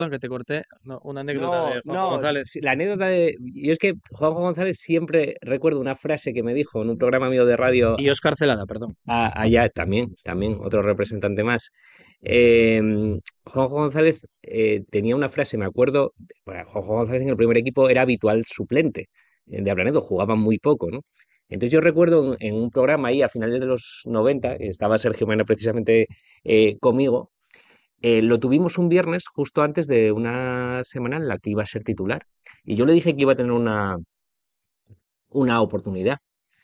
que te corté. No, una anécdota de Juanjo González. Sí, la anécdota de... Yo es que Juanjo González siempre recuerdo una frase que me dijo en un programa mío de radio Y Óscar Celada, perdón. allá, también, otro representante más. Eh, Juanjo González tenía una frase, me acuerdo, bueno, Juanjo González en el primer equipo era habitual suplente de Aplanedo, jugaba muy poco, ¿no? Entonces yo recuerdo en un programa ahí a finales de los 90, que estaba Sergio Mena precisamente conmigo, lo tuvimos un viernes justo antes de una semana en la que iba a ser titular. Y yo le dije que iba a tener una oportunidad.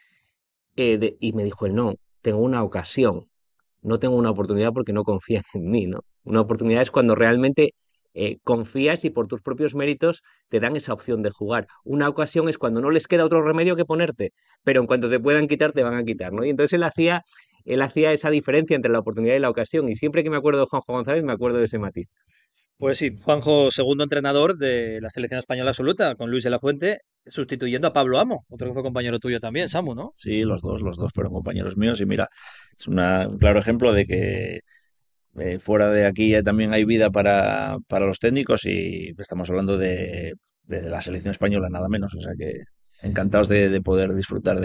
Y me dijo él, no, tengo una ocasión, no tengo una oportunidad porque no confías en mí, ¿no? Una oportunidad es cuando realmente confías y por tus propios méritos te dan esa opción de jugar. Una ocasión es cuando no les queda otro remedio que ponerte, pero en cuanto te puedan quitar, te van a quitar, ¿no? Y entonces él hacía esa diferencia entre la oportunidad y la ocasión. Y siempre que me acuerdo de Juanjo González, me acuerdo de ese matiz. Pues sí, Juanjo, segundo entrenador de la selección española absoluta, con Luis de la Fuente, sustituyendo a Pablo Amo, otro que fue compañero tuyo también, Samu, ¿no? Sí, los dos fueron compañeros míos y mira, es un claro ejemplo de que fuera de aquí también hay vida para los técnicos y estamos hablando de la selección española, nada menos. O sea que encantados de poder disfrutar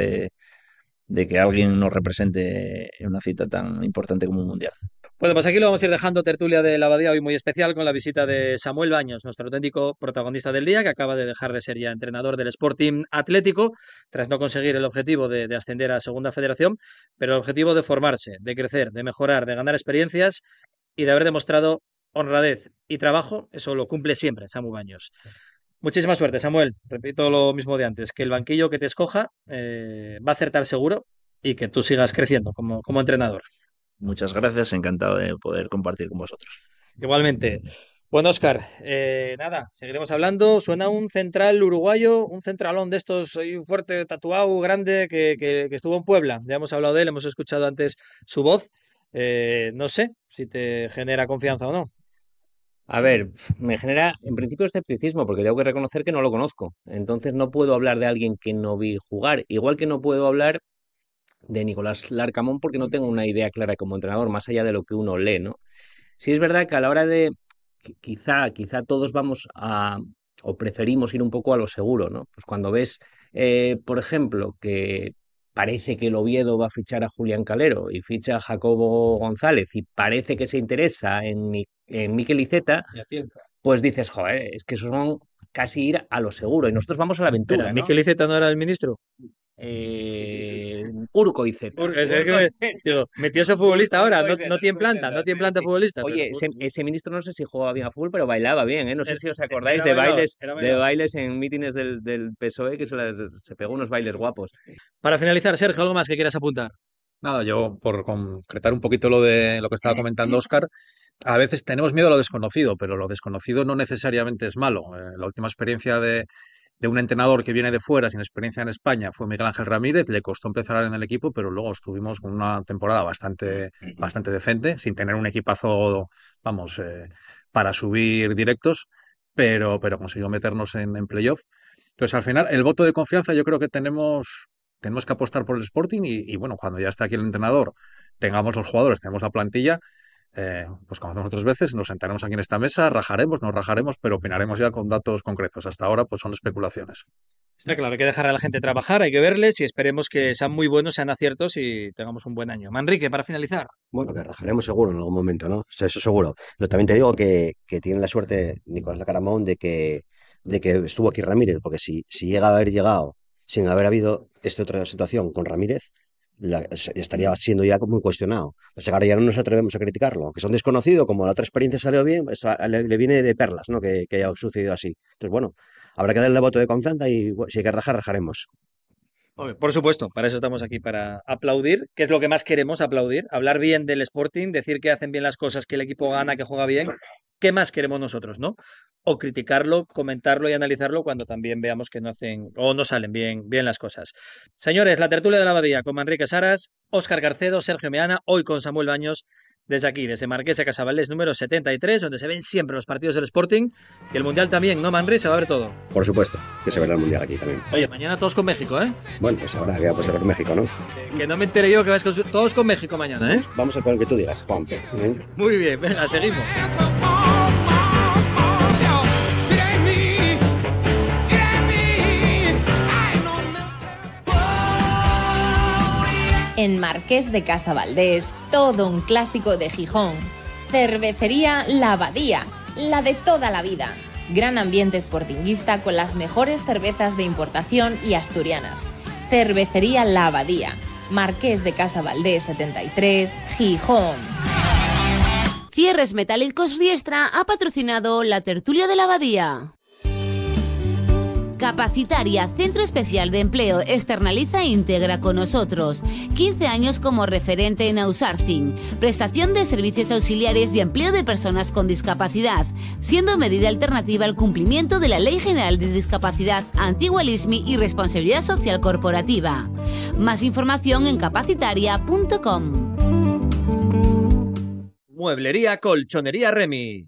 de que alguien nos represente en una cita tan importante como un mundial. Bueno, pues aquí lo vamos a ir dejando, tertulia de la Abadía hoy muy especial con la visita de Samuel Baños, nuestro auténtico protagonista del día, que acaba de dejar de ser ya entrenador del Sporting Atlético, tras no conseguir el objetivo de ascender a Segunda Federación, pero el objetivo de formarse, de crecer, de mejorar, de ganar experiencias y de haber demostrado honradez y trabajo. Eso lo cumple siempre Samu Baños. Muchísima suerte, Samuel. Repito lo mismo de antes, que el banquillo que te escoja va a acertar seguro y que tú sigas creciendo como entrenador. Muchas gracias, encantado de poder compartir con vosotros. Igualmente. Bueno, Oscar, nada, seguiremos hablando. Suena un central uruguayo, un centralón de estos, ahí fuerte, tatuado, grande, que estuvo en Puebla. Ya hemos hablado de él, hemos escuchado antes su voz. No sé si te genera confianza o no. A ver, me genera en principio escepticismo porque tengo que reconocer que no lo conozco. Entonces no puedo hablar de alguien que no vi jugar. Igual que no puedo hablar de Nicolás Larcamón porque no tengo una idea clara como entrenador, más allá de lo que uno lee, ¿no? Sí es verdad que a la hora de, quizá todos vamos o preferimos ir un poco a lo seguro, ¿no? Pues cuando ves, por ejemplo, que parece que el Oviedo va a fichar a Julián Calero y ficha a Jacobo González y parece que se interesa en Mikel Iceta, pues dices, joder, es que eso son casi ir a lo seguro y nosotros vamos a la Espera, aventura, ¿no? Mikel Iceta no era el ministro. Urco Iceta. Es que digo, metió ese futbolista ahora, no tiene planta, no tiene planta Sí. futbolista. Oye, ese ministro no sé si jugaba bien a fútbol, pero bailaba bien, ¿eh? No sé si os acordáis Era de bailador, bailes, era de bailador. bailes en mítines del PSOE que se pegó unos bailes guapos. Para finalizar, Sergio, ¿algo más que quieras apuntar? Nada, yo por concretar un poquito lo de lo que estaba comentando Óscar, a veces tenemos miedo a lo desconocido, pero lo desconocido no necesariamente es malo. La última experiencia de un entrenador que viene de fuera, sin experiencia en España, fue Miguel Ángel Ramírez. Le costó empezar en el equipo, pero luego estuvimos con una temporada bastante decente, sin tener un equipazo, vamos, para subir directos, pero consiguió meternos en playoff. Entonces, al final, el voto de confianza yo creo que tenemos que apostar por el Sporting y bueno, cuando ya está aquí el entrenador, tengamos los jugadores, tenemos la plantilla, pues como hacemos otras veces, nos sentaremos aquí en esta mesa, rajaremos, nos rajaremos, pero opinaremos ya con datos concretos. Hasta ahora, pues son especulaciones. Está claro, hay que dejar a la gente trabajar, hay que verles y esperemos que sean muy buenos, sean aciertos y tengamos un buen año. Manrique, para finalizar. Bueno, que rajaremos seguro en algún momento, ¿no? O sea, eso seguro. Pero también te digo que tiene la suerte Nicolás Lacaramón de que estuvo aquí Ramírez, porque si llega a haber llegado sin haber habido esta otra situación con Ramírez, estaría siendo ya muy cuestionado. O sea, ahora ya no nos atrevemos a criticarlo. Que son desconocidos, como la otra experiencia salió bien, eso le viene de perlas, ¿no? Que haya sucedido así. Entonces, bueno, habrá que darle voto de confianza y bueno, si hay que rajar, rajaremos. Hombre, por supuesto, para eso estamos aquí, para aplaudir, que es lo que más queremos, aplaudir, hablar bien del Sporting, decir que hacen bien las cosas, que el equipo gana, que juega bien. ¿Qué más queremos nosotros, no? O criticarlo, comentarlo y analizarlo cuando también veamos que no hacen o no salen bien las cosas. Señores, la tertulia de la Abadía con Manrique Saras, Óscar Garcedo, Sergio Meana, hoy con Samuel Baños, desde aquí, desde Marqués de Casabales número 73, donde se ven siempre los partidos del Sporting y el Mundial también, ¿no, Manri? Se va a ver todo. Por supuesto, que se verá el Mundial aquí también. Oye, mañana todos con México, ¿eh? Bueno, pues ahora ya pues a ver México, ¿no? Que no me entere yo que vais todos con México mañana, ¿eh? Vamos a ver que tú digas, Juan. Muy bien, venga, seguimos. It's a En Marqués de Casa Valdés, todo un clásico de Gijón. Cervecería La Abadía, la de toda la vida. Gran ambiente sportinguista con las mejores cervezas de importación y asturianas. Cervecería La Abadía, Marqués de Casa Valdés 73, Gijón. Cierres Metálicos Riestra ha patrocinado la tertulia de la Abadía. Capacitaria, Centro Especial de Empleo, externaliza e integra con nosotros. 15 años como referente en outsourcing, prestación de servicios auxiliares y empleo de personas con discapacidad, siendo medida alternativa al cumplimiento de la Ley General de Discapacidad, antigua LISMI y Responsabilidad Social Corporativa. Más información en capacitaria.com. Mueblería Colchonería Remis.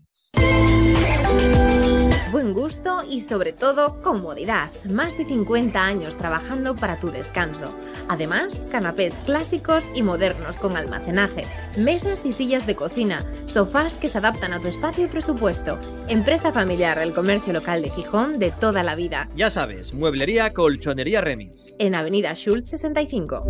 Buen gusto y sobre todo comodidad. Más de 50 años trabajando para tu descanso. Además, canapés clásicos y modernos con almacenaje, mesas y sillas de cocina, sofás que se adaptan a tu espacio y presupuesto. Empresa familiar del comercio local de Gijón de toda la vida. Ya sabes, Mueblería Colchonería Remis. En Avenida Schultz 65.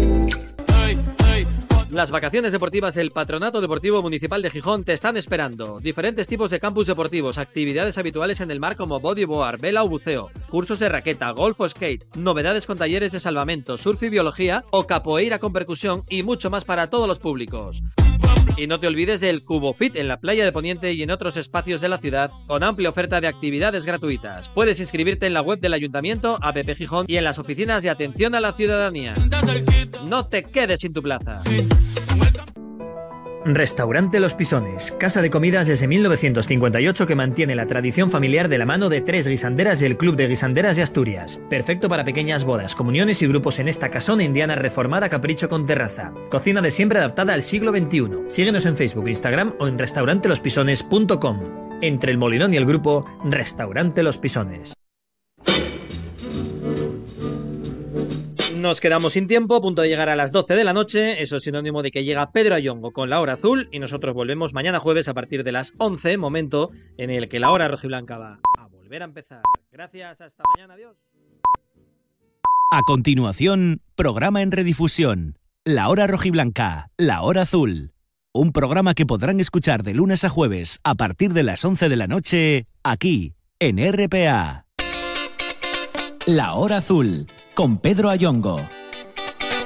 Las vacaciones deportivas del Patronato Deportivo Municipal de Gijón te están esperando. Diferentes tipos de campus deportivos, actividades habituales en el mar como bodyboard, vela o buceo, cursos de raqueta, golf o skate, novedades con talleres de salvamento, surf y biología o capoeira con percusión y mucho más para todos los públicos. Y no te olvides del Cubo Fit en la playa de Poniente y en otros espacios de la ciudad con amplia oferta de actividades gratuitas. Puedes inscribirte en la web del Ayuntamiento, APP Gijón y en las oficinas de atención a la ciudadanía. No te quedes sin tu plaza. Restaurante Los Pisones, casa de comidas desde 1958 que mantiene la tradición familiar de la mano de 3 guisanderas del Club de Guisanderas de Asturias. Perfecto para pequeñas bodas, comuniones y grupos en esta casona indiana reformada capricho con terraza. Cocina de siempre adaptada al siglo XXI. Síguenos en Facebook, Instagram o en restaurantelospisones.com. Entre el Molinón y el grupo, Restaurante Los Pisones. Nos quedamos sin tiempo, a punto de llegar a las 12 de la noche. Eso es sinónimo de que llega Pedro Ayongo con La Hora Azul y nosotros volvemos mañana jueves a partir de las 11, momento en el que la hora rojiblanca va a volver a empezar. Gracias, hasta mañana, adiós. A continuación, programa en redifusión. La Hora Rojiblanca, La Hora Azul. Un programa que podrán escuchar de lunes a jueves a partir de las 11 de la noche, aquí, en RPA. La Hora Azul, con Pedro Ayongo.